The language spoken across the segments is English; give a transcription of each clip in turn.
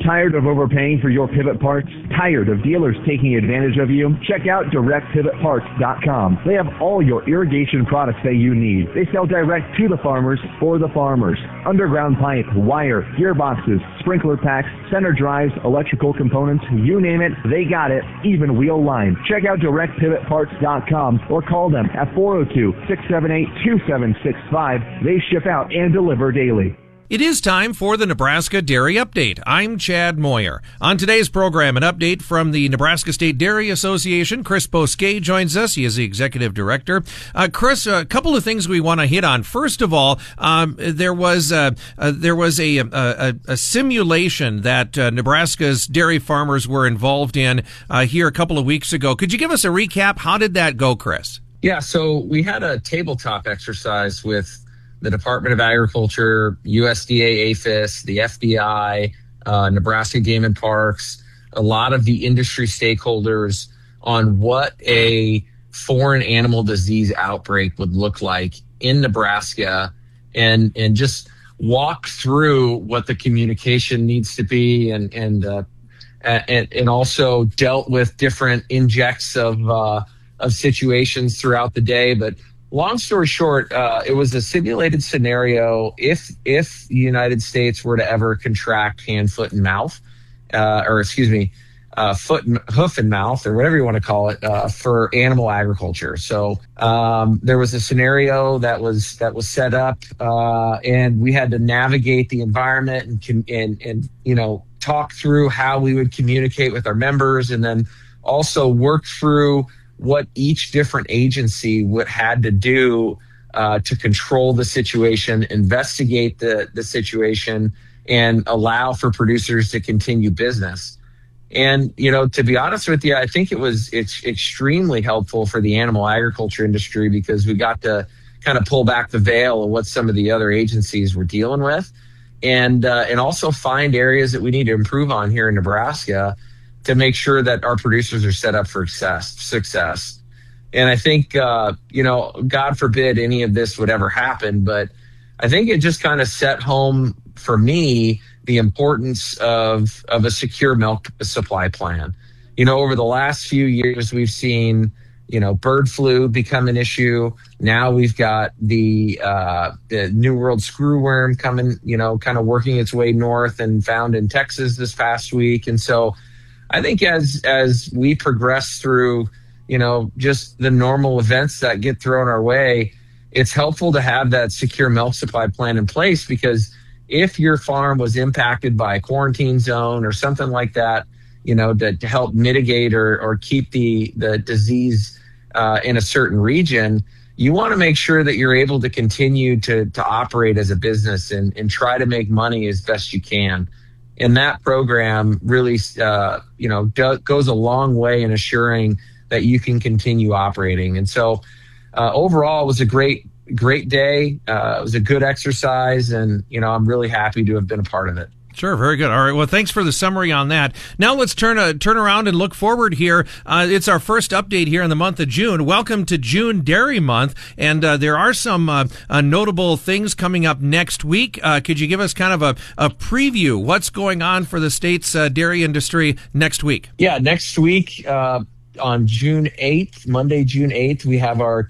Tired of overpaying for your pivot parts? Tired of dealers taking advantage of you? Check out DirectPivotParts.com. They have all your irrigation products that you need. They sell direct to the farmers for the farmers. Underground pipe, wire, gearboxes, sprinkler packs, center drives, electrical components, you name it, they got it, even wheel line. Check out DirectPivotParts.com or call them at 402-678-2765. They ship out and deliver daily. It is time for the Nebraska Dairy Update. I'm Chad Moyer. On today's program, an update from the Nebraska State Dairy Association. Chris Bosquet joins us. He is the executive director. Chris, a couple of things we want to hit on. First of all, there was a simulation that Nebraska's dairy farmers were involved in here a couple of weeks ago. Could you give us a recap? How did that go, Chris? Yeah, so we had a tabletop exercise with the Department of Agriculture, USDA, APHIS, the FBI, Nebraska Game and Parks, a lot of the industry stakeholders on what a foreign animal disease outbreak would look like in Nebraska, and just walk through what the communication needs to be, and also dealt with different injects of situations throughout the day. But long story short, it was a simulated scenario if the United States were to ever contract hand, foot, and mouth, hoof and mouth, or whatever you want to call it, for animal agriculture. So there was a scenario that was set up, and we had to navigate the environment and talk through how we would communicate with our members, and then also work through what each different agency had to do to control the situation, investigate the situation, and allow for producers to continue business. And, to be honest with you, I think it's extremely helpful for the animal agriculture industry, because we got to kind of pull back the veil of what some of the other agencies were dealing with, and also find areas that we need to improve on here in Nebraska to make sure that our producers are set up for success. And I think, God forbid any of this would ever happen, but I think it just kind of set home for me the importance of a secure milk supply plan. Over the last few years, we've seen, bird flu become an issue. Now we've got the New World screwworm coming, kind of working its way north and found in Texas this past week. And so I think as we progress through, just the normal events that get thrown our way, it's helpful to have that secure milk supply plan in place, because if your farm was impacted by a quarantine zone or something like that, to help mitigate or keep the disease in a certain region, you want to make sure that you're able to continue to operate as a business and try to make money as best you can. And that program really, goes a long way in assuring that you can continue operating. And so overall, it was a great day. It was a good exercise, and, I'm really happy to have been a part of it. Sure. Very good. All right. Well, thanks for the summary on that. Now let's turn around and look forward here. It's our first update here in the month of June. Welcome to June Dairy Month. And there are some notable things coming up next week. Could you give us kind of a preview? What's going on for the state's dairy industry next week? Yeah, next week, on June 8th, Monday, June 8th, we have our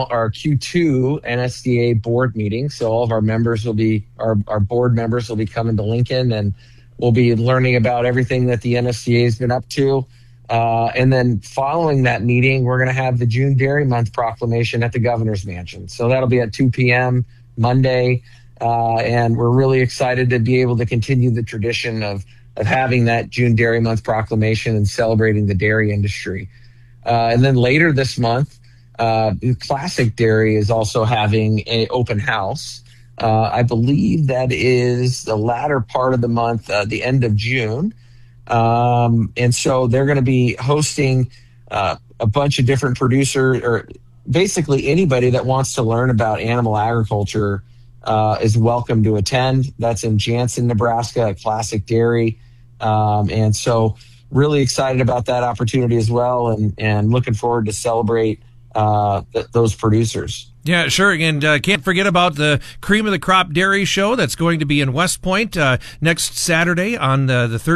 Q2 NSDA board meeting. So all of our members our board members will be coming to Lincoln, and we'll be learning about everything that the NSDA has been up to. And then following that meeting, we're going to have the June Dairy Month proclamation at the Governor's Mansion. So that'll be at 2 p.m. Monday. And we're really excited to be able to continue the tradition of having that June Dairy Month proclamation and celebrating the dairy industry. And then later this month, Classic Dairy is also having an open house. I believe that is the latter part of the month, the end of June. And so they're going to be hosting a bunch of different producers, or basically anybody that wants to learn about animal agriculture is welcome to attend. That's in Jansen, Nebraska, at Classic Dairy. And so really excited about that opportunity as well, and looking forward to celebrate those producers. Yeah, sure. And can't forget about the Cream of the Crop Dairy Show that's going to be in West Point next Saturday on the 13th.